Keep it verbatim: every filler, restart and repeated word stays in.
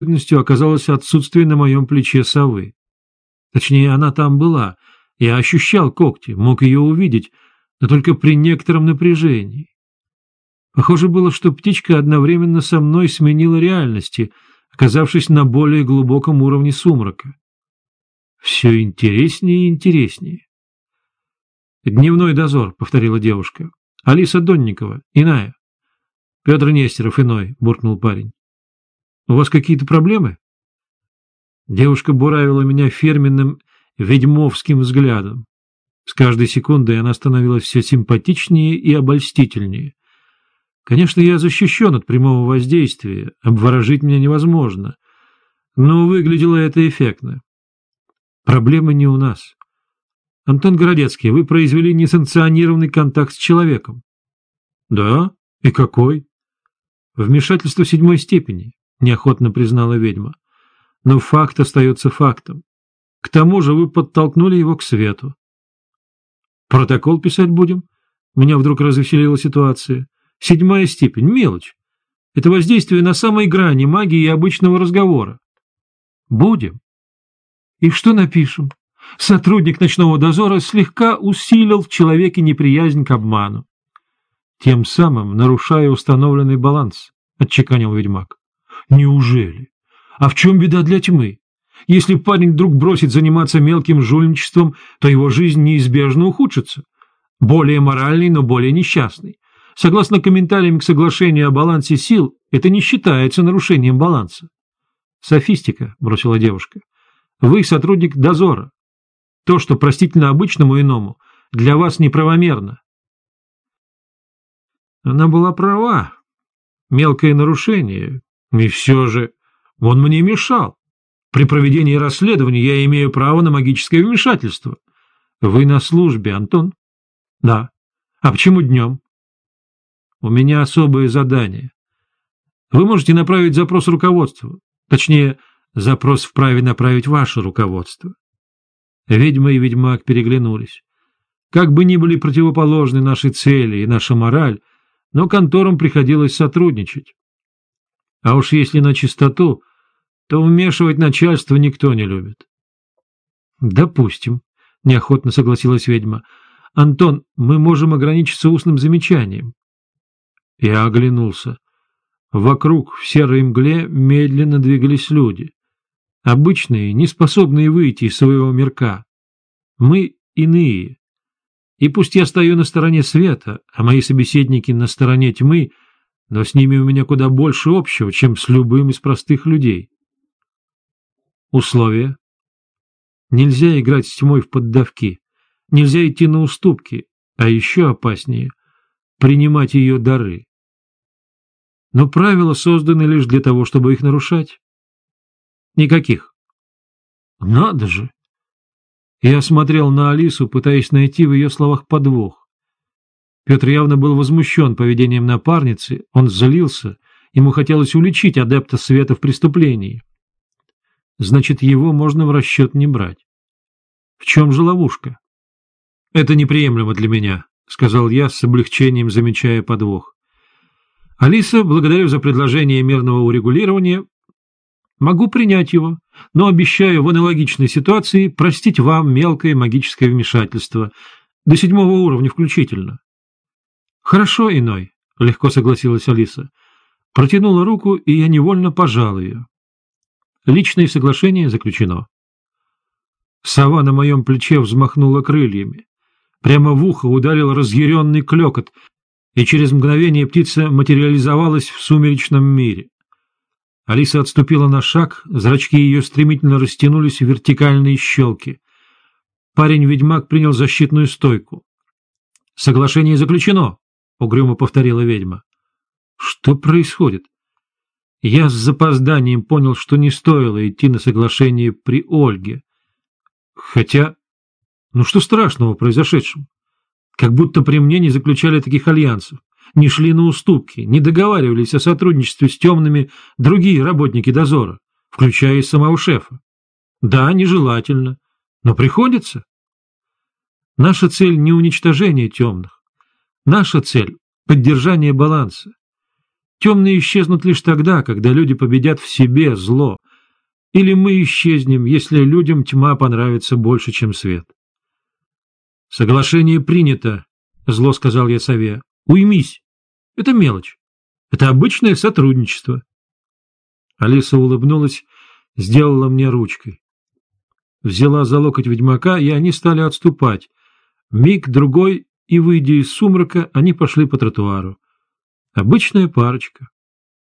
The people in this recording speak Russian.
неожиданностью оказалось отсутствие на моем плече совы. Точнее, она там была. Я ощущал когти, мог ее увидеть, но только при некотором напряжении. Похоже было, что птичка одновременно со мной сменила реальности, оказавшись на более глубоком уровне сумрака. Все интереснее и интереснее. «Дневной дозор», — повторила девушка. «Алиса Донникова, иная». «Петр Нестеров, иной», — буркнул парень. «У вас какие-то проблемы?» Девушка буравила меня фирменным ведьмовским взглядом. С каждой секундой она становилась все симпатичнее и обольстительнее. Конечно, я защищен от прямого воздействия, обворожить меня невозможно, но выглядело это эффектно. Проблема не у нас. Антон Городецкий, вы произвели несанкционированный контакт с человеком. Да? И какой? Вмешательство седьмой степени, неохотно признала ведьма. Но факт остается фактом. К тому же вы подтолкнули его к свету. Протокол писать будем? Меня вдруг развеселила ситуация. Седьмая степень, мелочь. Это воздействие на самой грани магии и обычного разговора. Будем. И что напишем? Сотрудник ночного дозора слегка усилил в человеке неприязнь к обману. Тем самым нарушая установленный баланс, отчеканил ведьмак. Неужели? А в чем беда для тьмы? Если парень вдруг бросит заниматься мелким жульничеством, то его жизнь неизбежно ухудшится. Более моральный, но более несчастный. Согласно комментариям к соглашению о балансе сил, это не считается нарушением баланса. Софистика, бросила девушка. Вы сотрудник дозора. То, что простительно обычному иному, для вас неправомерно. Она была права. Мелкое нарушение. И все же он мне мешал. При проведении расследования я имею право на магическое вмешательство. Вы на службе, Антон? Да. А почему днем? У меня особое задание. Вы можете направить запрос руководству. Точнее, запрос вправе направить ваше руководство. Ведьма и ведьмак переглянулись. Как бы ни были противоположны наши цели и наша мораль, но конторам приходилось сотрудничать. А уж если на чистоту, то вмешивать начальство никто не любит. Допустим, неохотно согласилась ведьма. Антон, мы можем ограничиться устным замечанием. Я оглянулся. Вокруг в серой мгле медленно двигались люди. Обычные, не способные выйти из своего мирка. Мы иные. И пусть я стою на стороне света, а мои собеседники на стороне тьмы, но с ними у меня куда больше общего, чем с любым из простых людей. Условия. Нельзя играть с тьмой в поддавки. Нельзя идти на уступки, а еще опаснее — принимать ее дары. Но правила созданы лишь для того, чтобы их нарушать. Никаких. Надо же! Я смотрел на Алису, пытаясь найти в ее словах подвох. Петр явно был возмущен поведением напарницы, он злился, ему хотелось уличить адепта света в преступлении. Значит, его можно в расчет не брать. В чем же ловушка? Это неприемлемо для меня, — сказал я с облегчением, замечая подвох. Алиса, благодарю за предложение мирного урегулирования. Могу принять его, но обещаю в аналогичной ситуации простить вам мелкое магическое вмешательство, до седьмого уровня включительно. Хорошо, иной, — легко согласилась Алиса. Протянула руку, и я невольно пожал ее. Личное соглашение заключено. Сова на моем плече взмахнула крыльями. Прямо в ухо ударил разъяренный клёкот, и через мгновение птица материализовалась в сумеречном мире. Алиса отступила на шаг, зрачки ее стремительно растянулись в вертикальные щелки. Парень-ведьмак принял защитную стойку. «Соглашение заключено», — угрюмо повторила ведьма. «Что происходит?» Я с запозданием понял, что не стоило идти на соглашение при Ольге. Хотя, ну что страшного в произошедшем? Как будто при мне не заключали таких альянсов, не шли на уступки, не договаривались о сотрудничестве с темными другие работники дозора, включая и самого шефа. Да, нежелательно, но приходится. Наша цель не уничтожение темных. Наша цель — поддержание баланса. Темные исчезнут лишь тогда, когда люди победят в себе зло. Или мы исчезнем, если людям тьма понравится больше, чем свет. «Соглашение принято», — зло сказал я сове. «Уймись. Это мелочь. Это обычное сотрудничество». Алиса улыбнулась, сделала мне ручкой. Взяла за локоть ведьмака, и они стали отступать. Миг-другой, и, выйдя из сумрака, они пошли по тротуару. Обычная парочка.